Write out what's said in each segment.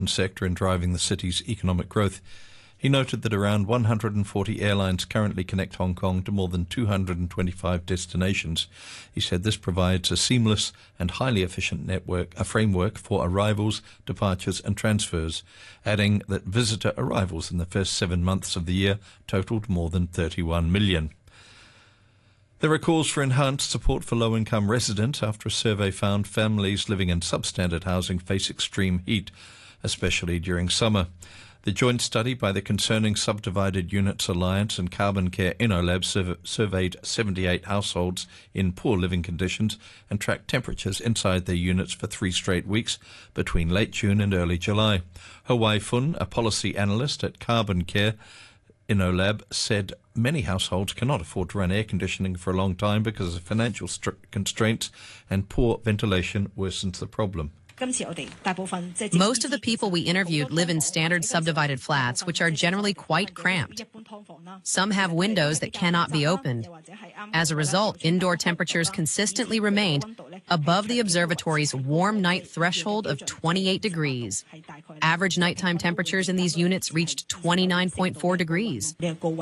sector in driving the city's economic growth. He noted that around 140 airlines currently connect Hong Kong to more than 225 destinations. He said this provides a seamless and highly efficient framework for arrivals, departures and transfers, adding that visitor arrivals in the first 7 months of the year totaled more than 31 million. There are calls for enhanced support for low-income residents after a survey found families living in substandard housing face extreme heat, especially during summer. The joint study by the Concerning Subdivided Units Alliance and Carbon Care InnoLab surveyed 78 households in poor living conditions and tracked temperatures inside their units for 3 straight weeks between late June and early July. Ho Wai Fun, a policy analyst at Carbon Care InnoLab, said many households cannot afford to run air conditioning for a long time because of financial constraints, and poor ventilation worsens the problem. Most of the people we interviewed live in standard subdivided flats, which are generally quite cramped. Some have windows that cannot be opened. As a result, indoor temperatures consistently remained above the observatory's warm night threshold of 28 degrees. Average nighttime temperatures in these units reached 29.4 degrees.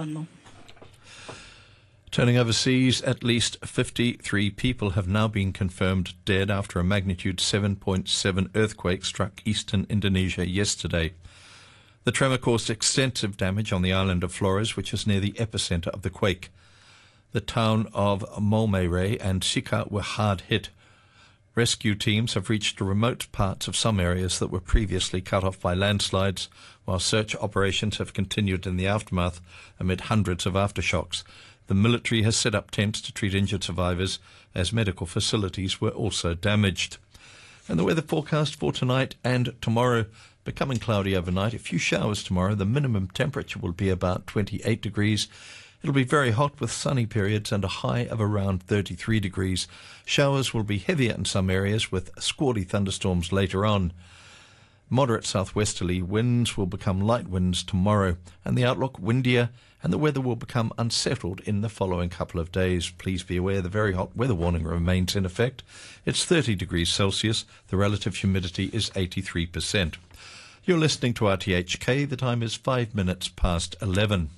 Turning overseas, at least 53 people have now been confirmed dead after a magnitude 7.7 earthquake struck eastern Indonesia yesterday. The tremor caused extensive damage on the island of Flores, which is near the epicenter of the quake. The town of Molmere and Sika were hard hit. Rescue teams have reached remote parts of some areas that were previously cut off by landslides, while search operations have continued in the aftermath amid hundreds of aftershocks. The military has set up tents to treat injured survivors, as medical facilities were also damaged. And the weather forecast for tonight and tomorrow: becoming cloudy overnight, a few showers tomorrow. The minimum temperature will be about 28 degrees. It'll be very hot with sunny periods and a high of around 33 degrees. Showers will be heavier in some areas with squally thunderstorms later on. Moderate southwesterly winds will become light winds tomorrow, and the outlook windier, and the weather will become unsettled in the following couple of days. Please be aware the very hot weather warning remains in effect. It's 30 degrees Celsius. The relative humidity is 83%. You're listening to RTHK. The time is 5 minutes past 11.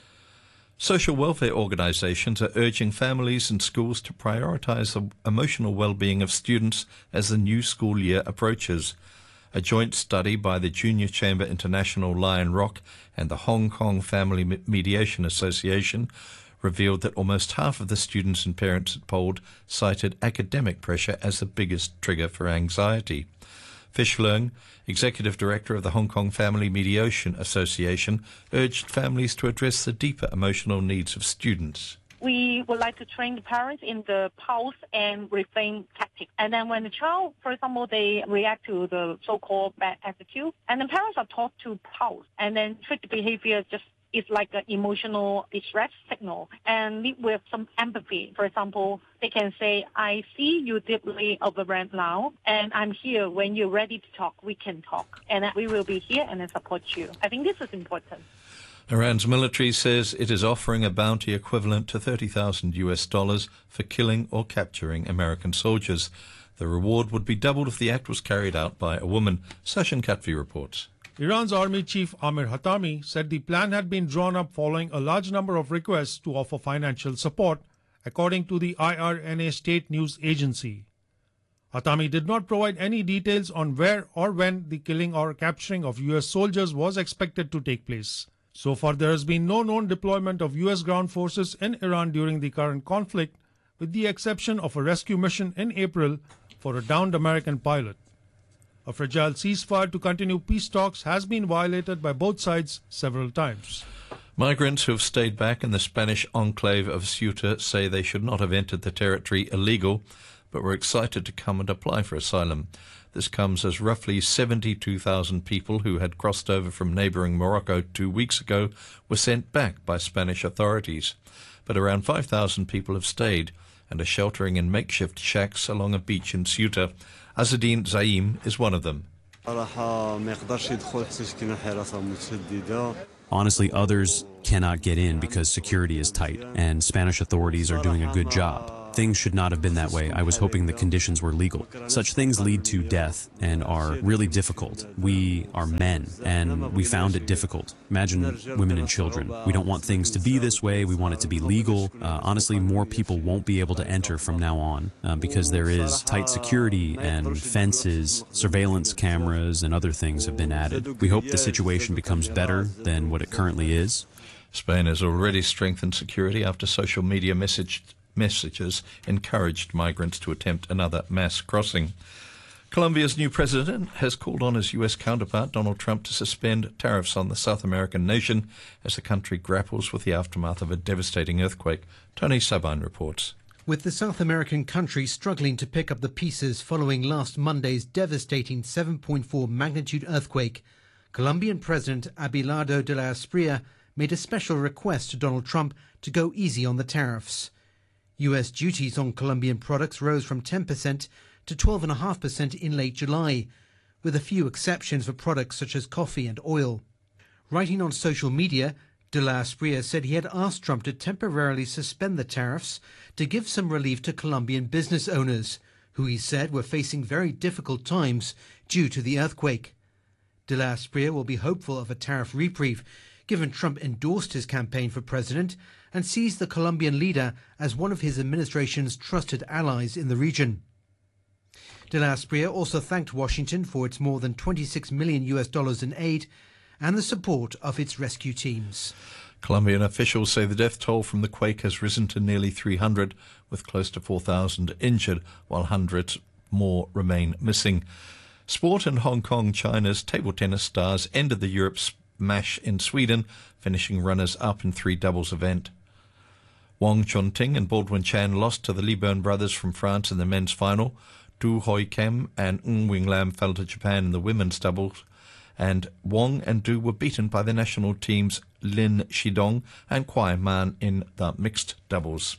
Social welfare organisations are urging families and schools to prioritise the emotional well-being of students as the new school year approaches. A joint study by the Junior Chamber International Lion Rock and the Hong Kong Family Mediation Association revealed that almost half of the students and parents it polled cited academic pressure as the biggest trigger for anxiety. Fish Leung, Executive Director of the Hong Kong Family Mediation Association, urged families to address the deeper emotional needs of students. We would like to train the parents in the pause and refrain tactic. And then when the child, for example, they react to the so-called bad attitude, and the parents are taught to pause and then treat the behavior just is like an emotional distress signal and lead with some empathy. For example, they can say, I see you deeply overwhelmed now, and I'm here. When you're ready to talk, we can talk, and we will be here and then support you. I think this is important. Iran's military says it is offering a bounty equivalent to $30,000 for killing or capturing American soldiers. The reward would be doubled if the act was carried out by a woman. Sachin Katvi reports. Iran's army chief Amir Hatami said the plan had been drawn up following a large number of requests to offer financial support, according to the IRNA state news agency. Hatami did not provide any details on where or when the killing or capturing of U.S. soldiers was expected to take place. So far, there has been no known deployment of U.S. ground forces in Iran during the current conflict, with the exception of a rescue mission in April for a downed American pilot. A fragile ceasefire to continue peace talks has been violated by both sides several times. Migrants who have stayed back in the Spanish enclave of Ceuta say they should not have entered the territory illegal, but were excited to come and apply for asylum. This comes as roughly 72,000 people who had crossed over from neighbouring Morocco 2 weeks ago were sent back by Spanish authorities. But around 5,000 people have stayed and are sheltering in makeshift shacks along a beach in Ceuta. Azzedine Zaim is one of them. Honestly, others cannot get in because security is tight and Spanish authorities are doing a good job. Things should not have been that way. I was hoping the conditions were legal. Such things lead to death and are really difficult. We are men, and we found it difficult. Imagine women and children. We don't want things to be this way. We want it to be legal. Honestly, more people won't be able to enter from now on because there is tight security and fences, surveillance cameras, and other things have been added. We hope the situation becomes better than what it currently is. Spain has already strengthened security after social media messages encouraged migrants to attempt another mass crossing. Colombia's new president has called on his U.S. counterpart, Donald Trump, to suspend tariffs on the South American nation as the country grapples with the aftermath of a devastating earthquake. Tony Sabine reports. With the South American country struggling to pick up the pieces following last Monday's devastating 7.4 magnitude earthquake, Colombian President Abelardo de la Espriella made a special request to Donald Trump to go easy on the tariffs. U.S. duties on Colombian products rose from 10% to 12.5% in late July, with a few exceptions for products such as coffee and oil. Writing on social media, de la Espriella said he had asked Trump to temporarily suspend the tariffs to give some relief to Colombian business owners, who he said were facing very difficult times due to the earthquake. De la Espriella will be hopeful of a tariff reprieve, given Trump endorsed his campaign for president and sees the Colombian leader as one of his administration's trusted allies in the region. De la Espriella also thanked Washington for its more than $26 million in aid and the support of its rescue teams. Colombian officials say the death toll from the quake has risen to nearly 300, with close to 4,000 injured, while hundreds more remain missing. Sport in Hong Kong. China's table tennis stars ended the Europe Smash in Sweden, finishing runners-up in 3 doubles event. Wang Chunting and Baldwin Chan lost to the Liburn brothers from France in the men's final. Du Hoi Kem and Ng Wing Lam fell to Japan in the women's doubles, and Wang and Du were beaten by the national teams Lin Shidong and Kwai Man in the mixed doubles.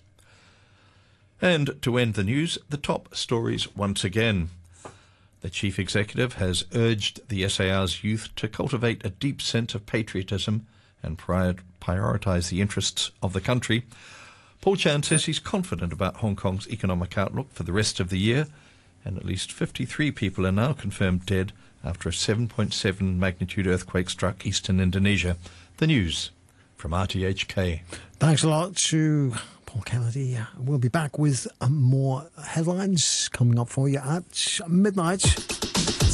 And to end the news, the top stories once again. The chief executive has urged the SAR's youth to cultivate a deep sense of patriotism and prioritise the interests of the country. Paul Chan says he's confident about Hong Kong's economic outlook for the rest of the year, and at least 53 people are now confirmed dead after a 7.7 magnitude earthquake struck eastern Indonesia. The news from RTHK. Thanks a lot to Paul Kennedy. We'll be back with more headlines coming up for you at midnight.